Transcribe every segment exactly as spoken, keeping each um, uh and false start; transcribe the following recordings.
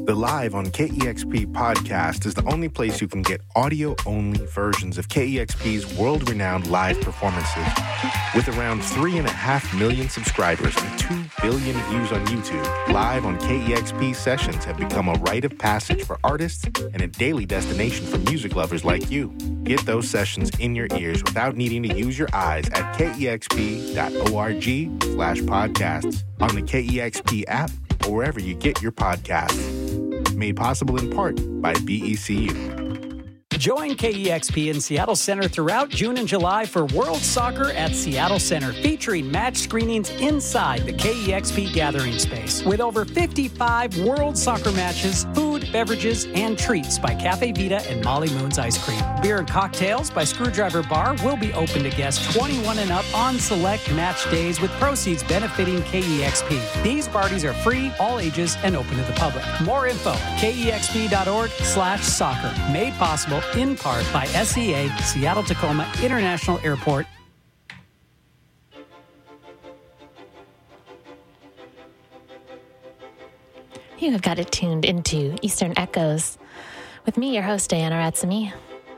The Live on K E X P podcast is the only place you can get audio-only versions of K E X P's world-renowned live performances. With around three and a half million subscribers and two billion views on YouTube, Live on K E X P sessions have become a rite of passage for artists and a daily destination for music lovers like you. Get those sessions in your ears without needing to use your eyes at kexp.org slash podcasts, on the K E X P app, or wherever you get your podcasts. Made possible in part by B E C U. Join K E X P in Seattle Center throughout June and July for World Soccer at Seattle Center, featuring match screenings inside the K E X P gathering space. With over fifty-five World Soccer matches, food, beverages, and treats by Cafe Vita and Molly Moon's Ice Cream. Beer and cocktails by Screwdriver Bar will be open to guests twenty-one and up on select match days, with proceeds benefiting K E X P. These parties are free, all ages, and open to the public. More info, kexp.org slash soccer. Made possible in part by S E A, Seattle Tacoma International Airport. You have got it tuned into Eastern Echoes with me, your host, Diana Ratsumi.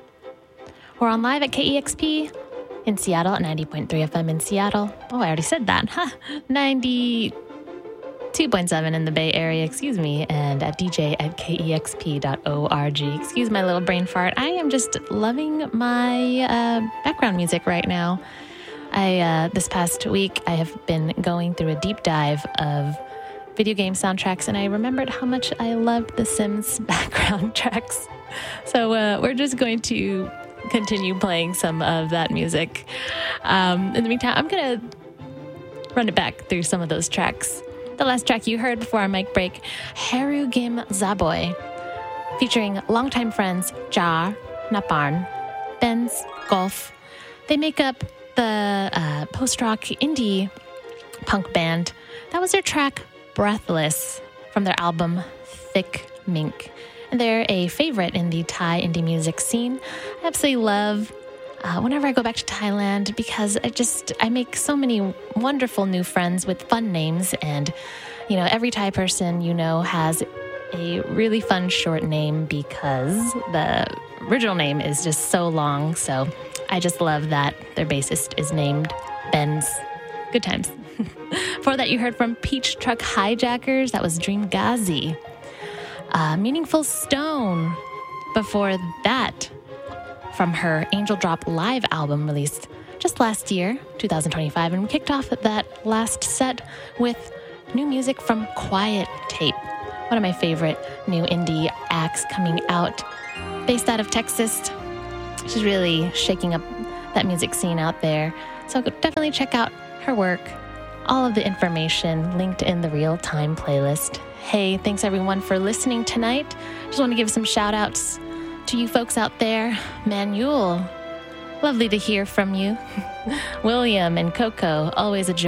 We're on live at K E X P in Seattle at ninety point three F M in Seattle. Oh, I already said that. Huh? ninety-two point seven in the Bay Area, excuse me, and at D J at K E X P dot org. Excuse my little brain fart. I am just loving my uh, background music right now. I uh, this past week, I have been going through a deep dive of video game soundtracks, and I remembered how much I loved the Sims background tracks. So uh, we're just going to continue playing some of that music. Um, in the meantime, I'm going to run it back through some of those tracks. The last track you heard before our mic break, Haru Gim Zaboy, featuring longtime friends Jar, Naparn, Benz, Golf. They make up the uh, post-rock indie punk band. That was their track Breathless from their album Thick Mink. And they're a favorite in the Thai indie music scene. I absolutely love uh, whenever I go back to Thailand, because I just, I make so many wonderful new friends with fun names. And, you know, every Thai person, you know, has a really fun short name because the original name is just so long. So I just love that their bassist is named Benz. Good times. Before that, you heard from Peach Truck Hijackers. That was Dream Ghazi. Uh, Meaningful Stone. Before that, from her Angel Drop live album released just last year, twenty twenty-five. And we kicked off that last set with new music from Quiet Tape, one of my favorite new indie acts coming out, based out of Texas. She's really shaking up that music scene out there. So definitely check out her work. All of the information linked in the real-time playlist. Hey, thanks everyone for listening tonight. Just want to give some shout-outs to you folks out there. Manuel, lovely to hear from you. William and Coco, always a joy.